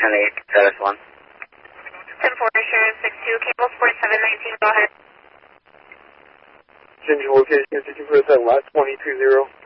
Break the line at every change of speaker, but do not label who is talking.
status 1.
10-4, Sheriff 62, Cable Sport 719, go ahead.
Change your location, 6247, last 2020.